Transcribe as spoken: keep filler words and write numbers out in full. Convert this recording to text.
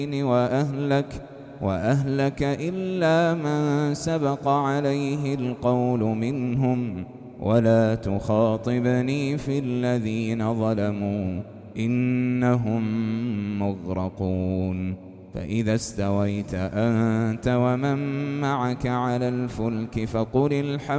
وأهلك وأهلك إلا من سبق عليه القول منهم ولا تخاطبني في الذين ظلموا إنهم مغرقون فإذا استويت أنت ومن معك على الفلك فقل الحمد